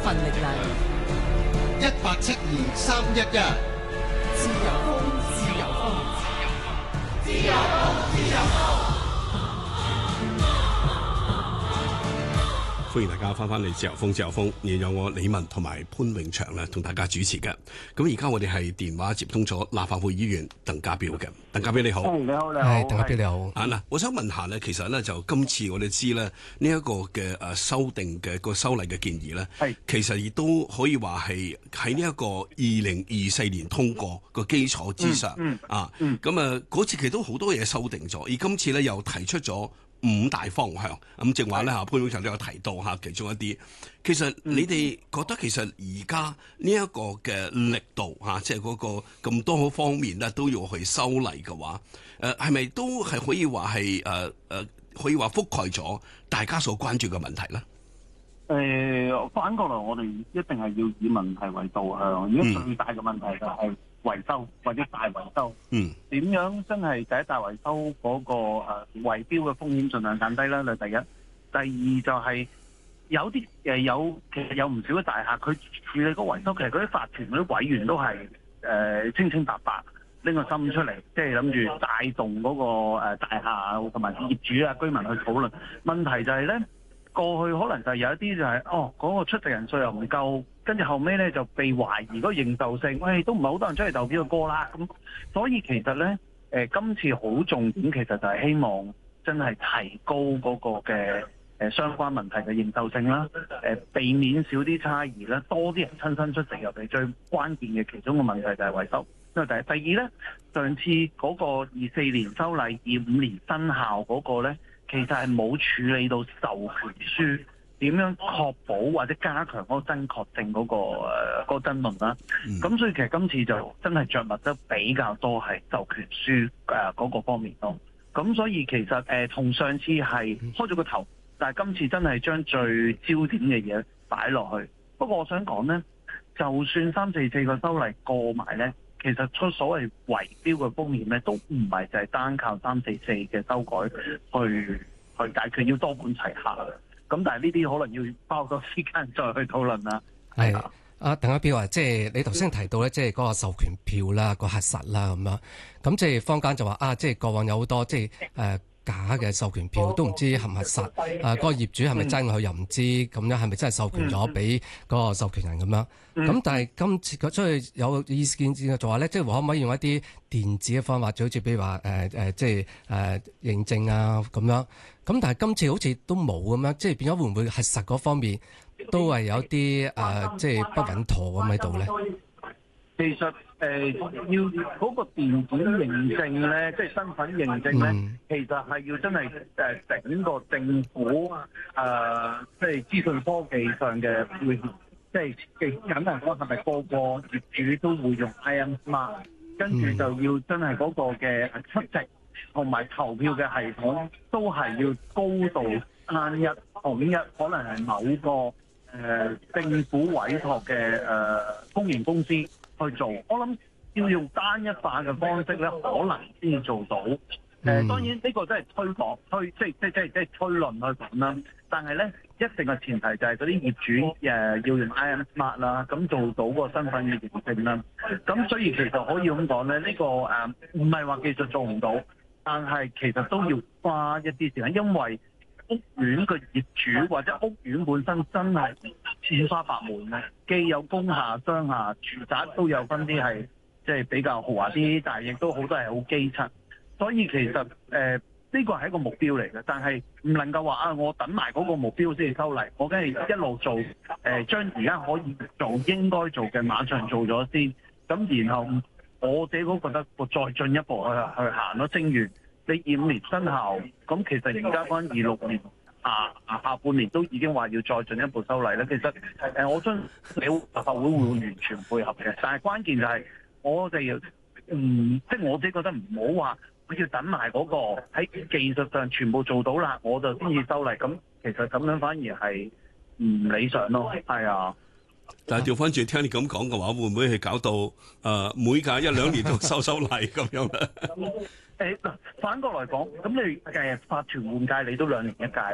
份力量。 1872-311 自由風，自由風， 自由風，自由風。 歡迎大家翻嚟自由風，自由風，亦有我李文同埋潘永祥咧，同大家主持嘅。咁而家我哋係電話接通咗立法會議員鄧家彪嘅。鄧家彪你好， 你好， 鄧家彪你好。 嗱，我想問下咧，其實咧就今次我哋知咧呢一個嘅修訂嘅個修例嘅建議咧，其實亦都可以話係喺呢一個2024年通過個基礎之上，嗰次其實都好多嘢修訂咗，而今次咧又提出咗5大方向，咁正話咧潘永祥都有提到其中一啲。其實你哋覺得其實而家呢一個嘅力度即係嗰個咁多方面咧都要去修例嘅話，係咪都係可以話係可以話覆蓋咗大家所關注嘅問題咧？ 反過來我哋一定係要以問題為導向。而家最大嘅問題就係維修或者大維修，點樣真係第一大維修嗰個圍標嘅風險盡量減低啦。第一，第二就係有啲其實有唔少嘅大廈，佢處理個維修，其實嗰啲法團嗰啲委員都係清清白白拎個心出嚟，即係諗住帶動嗰個大廈同埋業主啊居民去討論。問題就係咧，過去可能就有一啲就係嗰個出席人數又唔夠。跟住後尾咧就被懷疑嗰個認受性，都唔係好多人出嚟投票嘅歌啦。咁所以其實咧，今次好重點，其實就係希望真係提高嗰個嘅相關問題嘅認受性啦，避免少啲差異啦，多啲人親身出席入嚟。最關鍵嘅其中嘅問題就係維修。因為第二咧，上次嗰個24年修例25年生效嗰個咧，其實係冇處理到授權書點樣確保或者加強嗰個真確性嗰個爭論啦。咁所以其實今次就真係着墨得比較多係授權書嗰個方面咯。咁所以其實同上次係開咗個頭，但係今次真係將最焦點嘅嘢擺落去。不過我想講呢，就算344個修例過埋呢，其實出所謂圍標嘅風險呢，都唔係就係單靠344嘅修改去解決，要多管齊下。咁但係呢啲可能要花好多時間再去討論啦。 係鄧家彪啊，即係你頭先提到咧，即係嗰個授權票啦、個核實啦咁樣。咁即係坊間就話即係過往有好多即係假嘅授權票，都唔知合唔合實。嗰個業主係咪真，佢又唔知，咁樣係咪真係授權咗俾嗰個授權人咁樣？咁但係今次出去有意見就話咧，即係可唔可以用一啲電子嘅方法，就好似比如話即係認證啊咁樣。咁但係今次好似都冇咁樣，即係變咗會唔會核實嗰方面都係有啲即係不穩妥咁喺度咧？ 其實要嗰個電子認證咧，即係身份認證咧，其實係要真係整個政府即係資訊科技上嘅配合，即係簡單講係咪個個業主都會用 IM Smart， 跟住就要真係嗰個嘅出席同埋投票嘅系統都係要高度單一統一，可能係某個政府委託嘅公營公司去做。我諗要用單一化嘅方式咧，可能先至做到。當然呢個真係即係推論去講啦。但係咧，一定嘅前提就係嗰啲業主要用 IM Smart 啦，咁做到個身份嘅認證啦。咁所以其實可以咁講咧，呢個唔係話技術做唔到，但係其實都要花一啲時間，因為屋苑嘅業主或者屋苑本身真係五花八門嘅，既有工廈、商廈、住宅都有分啲係即係比較豪華啲，但係亦都好多係好基層。所以其實呢個係一個目標嚟嘅，但係唔能夠話我等埋嗰個目標先至修例，我梗係一路做將而家可以做應該做嘅馬上做咗先，咁然後我自己都覺得再進一步去行咯。正如你25年生效，咁其實而家翻26年下半年都已經話要再進一步修例咧。其實我相信立法會會完全配合嘅，但係關鍵就係我哋要即係我自己覺得唔好話我要等埋嗰個喺技術上全部做到啦，我就先至修例。咁其實咁樣反而係唔理想咯。係啊。 但係調翻轉聽你咁講嘅話，會唔會係搞到每隔1-2年都修例咁樣咧？ 反過來講，咁你法團換屆你都2年一屆